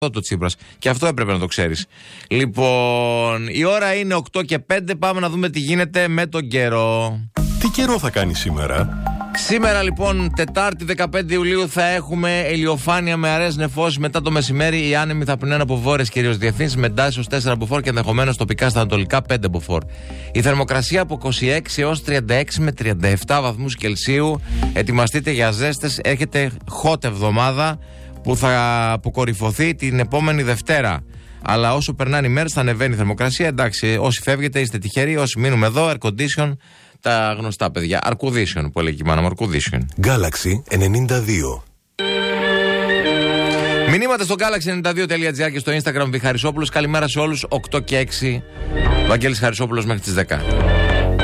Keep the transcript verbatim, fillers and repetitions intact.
το Τσίπρας. Και αυτό έπρεπε να το ξέρεις. Λοιπόν, η ώρα είναι οκτώ και πέντε. Πάμε να δούμε τι γίνεται με τον καιρό. Τι καιρό θα κάνει σήμερα? Σήμερα λοιπόν, Τετάρτη δεκαπέντε Ιουλίου, θα έχουμε ηλιοφάνεια με αραιές νεφώσεις. Μετά το μεσημέρι οι άνεμοι θα πνέουν από βόρειες κυρίως διευθύνσεις, με εντάσεις ως τέσσερα μποφόρ και ενδεχομένως τοπικά στα ανατολικά πέντε μποφόρ. Η θερμοκρασία από είκοσι έξι έως τριάντα έξι με τριάντα επτά βαθμούς Κελσίου. Ετοιμαστείτε για ζέστες. Έρχεται hot εβδομάδα που θα αποκορυφωθεί την επόμενη Δευτέρα. Αλλά όσο περνάνε οι μέρες θα ανεβαίνει η θερμοκρασία. Εντάξει, όσοι φεύγετε είστε τυχεροί, όσοι μείνουμε εδώ, air condition, τα γνωστά παιδιά. Αρκουδίσιον που έλεγε η μάνα μου, Αρκουδίσιον. Galaxy ενενήντα δύο. Μηνύματα στο galaxy ενενήντα δύο τελεία τζι άρ και στο Instagram Βιχαρισόπουλος. Καλημέρα σε όλους. οκτώ και έξι. Βαγγέλης Χαρισόπουλος μέχρι τις δέκα.